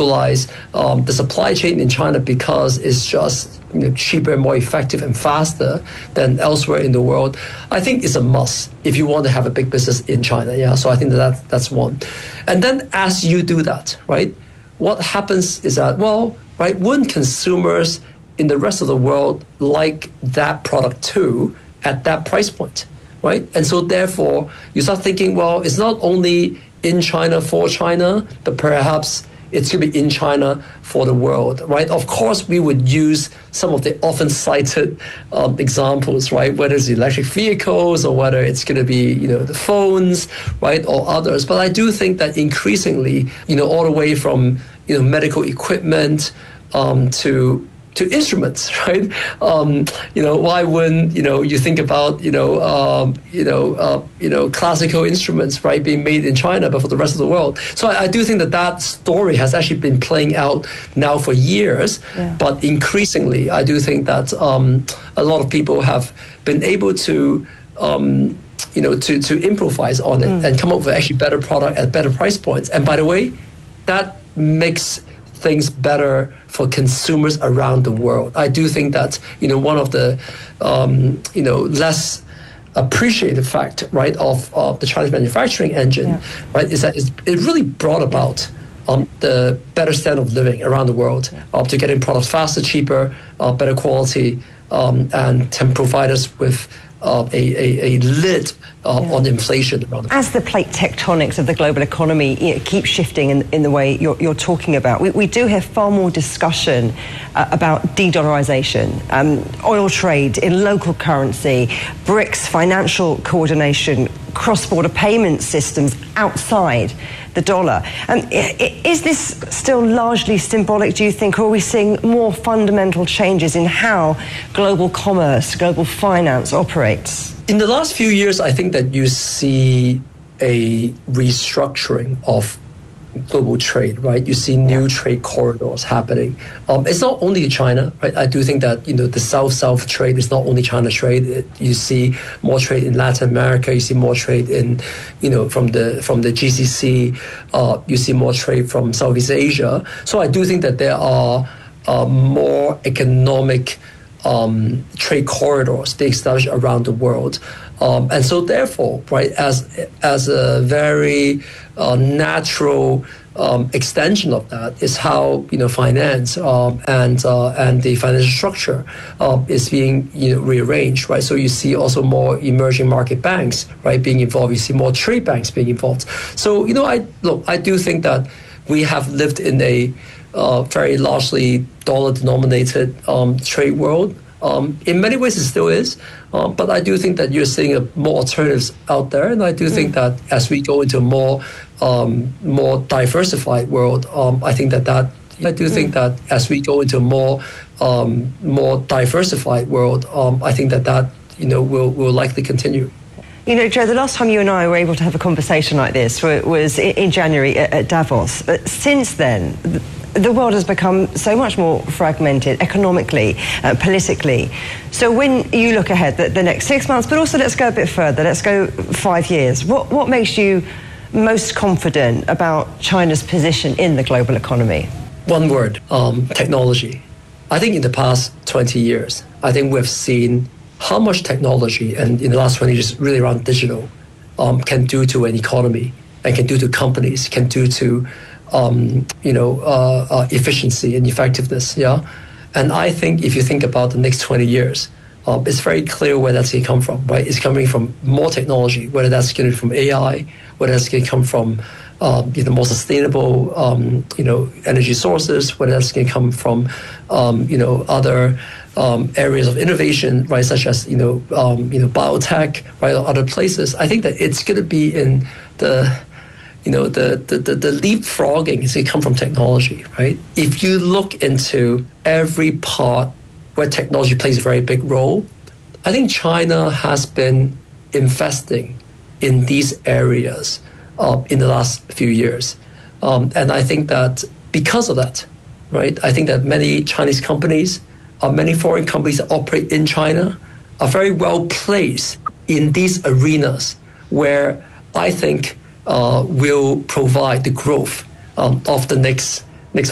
localize the supply chain in China because it's just cheaper, more effective, and faster than elsewhere in the world, I think it's a must if you want to have a big business in China. Yeah, so I think that's one. And then as you do that, right, what happens is that, well, right, wouldn't consumers in the rest of the world like that product too at that price point, right? And so therefore, you start thinking, well, it's not only in China for China, but perhaps it's going to be in China for the world, right? Of course, we would use some of the often cited examples, right? Whether it's electric vehicles or whether it's going to be, the phones, right, or others. But I do think that increasingly, all the way from, medical equipment to instruments, right? Why wouldn't you think about classical instruments, right, being made in China, but for the rest of the world? So I do think that story has actually been playing out now for years, but increasingly, I do think that a lot of people have been able to to improvise on it and come up with actually better product at better price points. And by the way, that makes things better for consumers around the world. I do think that one of the less appreciated fact, right, of the Chinese manufacturing engine, right, is that it really brought about the better standard of living around the world, to getting products faster, cheaper, better quality, and can provide us with a lid on inflation around the world. As the plate tectonics of the global economy keep shifting in the way you're talking about, we do hear far more discussion about de-dollarization, oil trade in local currency, BRICS financial coordination, cross-border payment systems outside the dollar. Is this still largely symbolic, do you think, or are we seeing more fundamental changes in how global commerce, global finance operates? In the last few years, I think that you see a restructuring of global trade, right? You see new trade corridors happening. It's not only China, right? I do think that the South-South trade is not only China trade. You see more trade in Latin America. You see more trade in, from the GCC. You see more trade from Southeast Asia. So I do think that there are more economic trade corridors being established around the world. And so therefore, right, as a very natural extension of that is how finance and the financial structure is being rearranged, right? So you see also more emerging market banks, right, being involved. You see more trade banks being involved. So I do think that we have lived in a very largely dollar-denominated trade world. In many ways, it still is, but I do think that you're seeing more alternatives out there, and I do think that as we go into a more diversified world, I think that as we go into a more diversified world, I think that will likely continue. Joe, the last time you and I were able to have a conversation like this was in January at Davos. But since then, the world has become so much more fragmented economically, politically. So when you look ahead, the next 6 months, but also let's go a bit further, let's go 5 years, what makes you most confident about China's position in the global economy? One word, technology. I think in the past 20 years, I think we've seen how much technology, and in the last 20 years, really around digital, can do to an economy, and can do to companies, can do to efficiency and effectiveness, And I think if you think about the next 20 years, it's very clear where that's going to come from, right? It's coming from more technology, whether that's going to be from AI, whether that's going to come from more sustainable energy sources, whether that's going to come from other areas of innovation, right, such as biotech, right, or other places. I think that it's going to be in the leapfrogging is going to come from technology, right? If you look into every part where technology plays a very big role, I think China has been investing in these areas in the last few years. And I think that because of that, right, I think that many Chinese companies, many foreign companies that operate in China are very well placed in these arenas where I think will provide the growth of the next